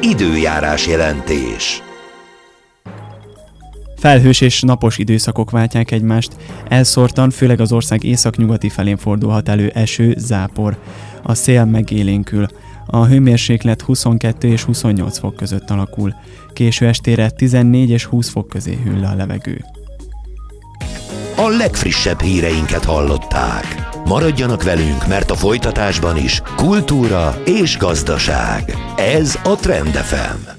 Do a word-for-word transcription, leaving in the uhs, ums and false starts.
Időjárás jelentés. Felhős és napos időszakok váltják egymást, elszórtan főleg az ország északnyugati felén fordulhat elő eső, zápor. A szél megélénkül. A hőmérséklet huszonkettő és huszonnyolc fok között alakul. Késő estére tizennégy és húsz fok közé hűl le a levegő. A legfrissebb híreinket hallották. Maradjanak velünk, mert a folytatásban is kultúra és gazdaság. Ez a Trend ef em.